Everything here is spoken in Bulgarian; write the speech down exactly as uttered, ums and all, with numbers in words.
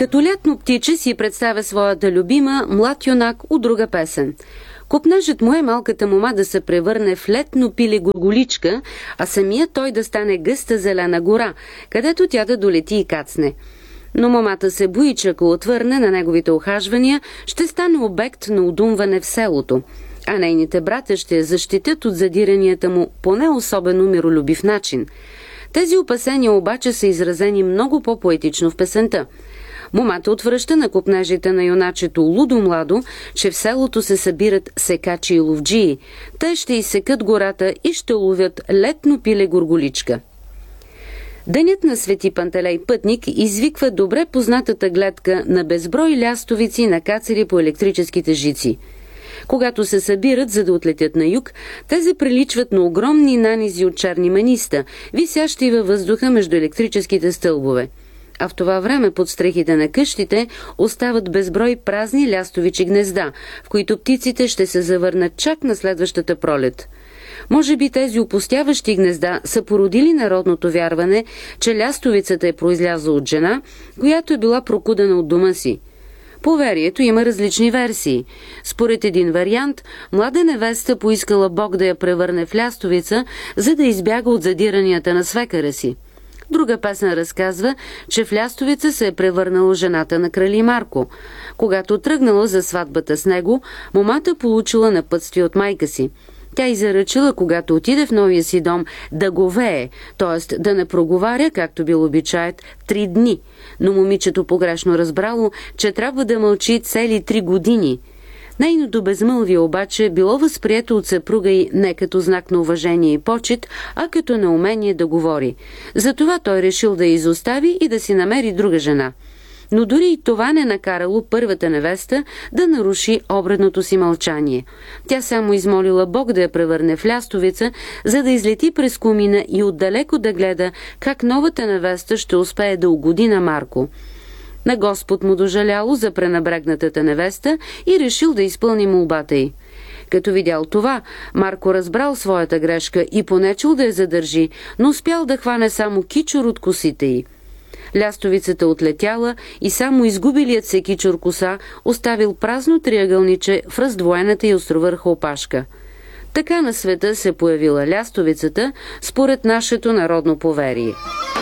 Като лятно птиче си представя своята любима млад юнак от друга песен. Копнежът му е малката мома да се превърне в летно пиле горголичка, а самия той да стане гъста зелена гора, където тя да долети и кацне. Но момата се бои, че ако отвърне на неговите ухажвания, ще стане обект на удумване в селото, а нейните братя ще я защитят от задиранията му по не особено миролюбив начин. Тези опасения обаче са изразени много по-поетично в песента. Момата отвръща на копнежите на юначето лудо младо, че в селото се събират секачи и ловджии. Те ще изсекат гората и ще ловят летно пиле горголичка. Денят на Свети Пантелей пътник извиква добре познатата гледка на безброй лястовици, накацали по електрическите жици. Когато се събират, за да отлетят на юг, те заприличват на огромни нанизи от черни маниста, висящи във въздуха между електрическите стълбове. А в това време под стрехите на къщите остават безброй празни лястовичи гнезда, в които птиците ще се завърнат чак на следващата пролет. Може би тези опустяващи гнезда са породили народното вярване, че лястовицата е произлязла от жена, която е била прокудена от дома си. Поверието има различни версии. Според един вариант, млада невеста поискала Бог да я превърне в лястовица, за да избяга от задиранията на свекъра си. Друга песен разказва, че в лястовица се е превърнала жената на крали Марко. Когато тръгнала за сватбата с него, момата получила напътствие от майка си. Тя й заръчила, когато отиде в новия си дом, да го вее, т.е. да не проговаря, както бил обичаят, три дни. Но момичето погрешно разбрало, че трябва да мълчи цели три години. Нейното безмълвие обаче било възприето от съпруга й не като знак на уважение и почет, а като неумение да говори. Затова той решил да я изостави и да си намери друга жена. Но дори и това не накарало първата невеста да наруши обредното си мълчание. Тя само измолила Бог да я превърне в лястовица, за да излети през комина и отдалеко да гледа как новата невеста ще успее да угоди на Марко. На Господ му дожаляло за пренебрегнатата невеста и решил да изпълни молбата й. Като видял това, Марко разбрал своята грешка и понечил да я задържи, но успял да хване само кичур от косите й. Лястовицата отлетяла и само изгубилият се кичур коса оставил празно триъгълниче в раздвоената и островърха опашка. Така на света се появила лястовицата според нашето народно поверие.